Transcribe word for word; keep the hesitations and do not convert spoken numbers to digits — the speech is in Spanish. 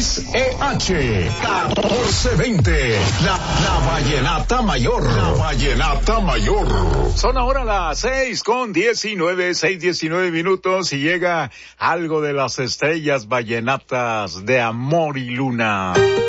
X E H catorce veinte, la, la Vallenata Mayor, la Vallenata Mayor. Son ahora las seis con diecinueve, seis diecinueve minutos y llega algo de las estrellas vallenatas de Amor y Luna.